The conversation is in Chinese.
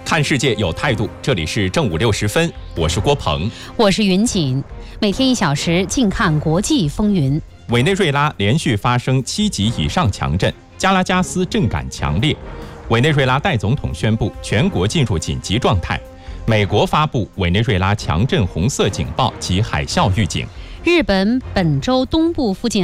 看世界有态度，这里是正午6时分，我是郭鹏， 我是云锦，每天1小时，静看国际风云。 委内瑞拉连续发生7级以上强震，加拉加斯震感强烈。委内瑞拉代总统宣布全国进入紧急状态。美国发布委内瑞拉强震红色警报及海啸预警。 日本本州东部附近